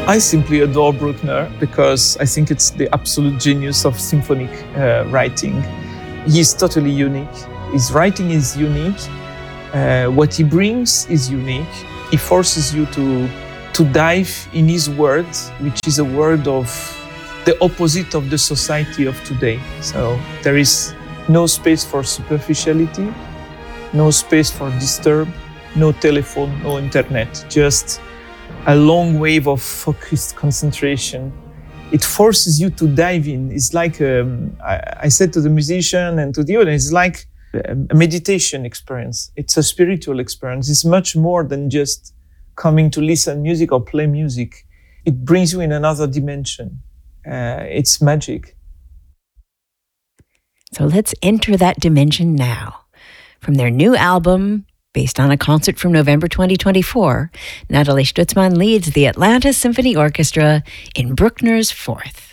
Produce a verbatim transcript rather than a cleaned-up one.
I simply adore Bruckner because I think it's the absolute genius of symphonic uh, writing. He's totally unique. His writing is unique. Uh, what he brings is unique. He forces you to, to dive in his words, which is a word of the opposite of the society of today. So there is no space for superficiality, no space for disturb, no telephone, no internet, just a long wave of focused concentration. It forces you to dive in. It's like, um, I, I said to the musician and to the audience, it's like a meditation experience. It's a spiritual experience. It's much more than just coming to listen music or play music. It brings you in another dimension. Uh, it's magic. So let's enter that dimension now. From their new album, based on a concert from November twenty twenty-four, Nathalie Stutzmann leads the Atlanta Symphony Orchestra in Bruckner's Fourth.